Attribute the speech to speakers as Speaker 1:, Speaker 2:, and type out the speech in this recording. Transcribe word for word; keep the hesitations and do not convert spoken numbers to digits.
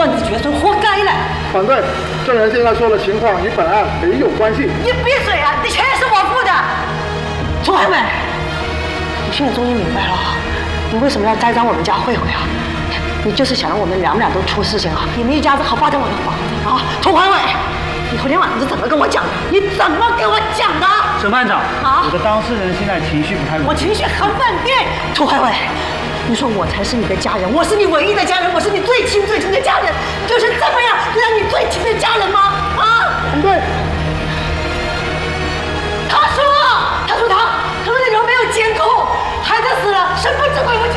Speaker 1: 断子绝孙，活该了。
Speaker 2: 反对，证人现在说的情况与本案没有关系。
Speaker 1: 你闭嘴啊！你钱是我付的。楚海伟，你现在终于明白了，你为什么要栽赃我们家慧慧啊？你就是想让我们娘俩都出事情啊！你们一家子好霸占我的房子啊！楚海伟，你昨天晚上是怎么跟我讲的？你怎么跟我讲的？
Speaker 3: 审判长，
Speaker 1: 啊，
Speaker 3: 我的当事人现在情绪不太稳定。
Speaker 1: 我情绪很稳定。楚海伟，你说我才是你的家人，我是你唯一的家人，我是你